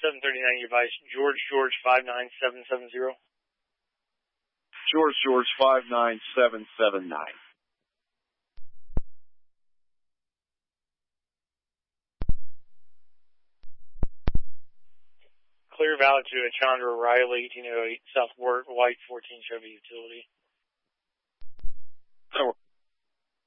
739 device, George 59770. George 59779. Clear valid to a Chandra Riley, 1808 Southport, white 14 Chevy utility.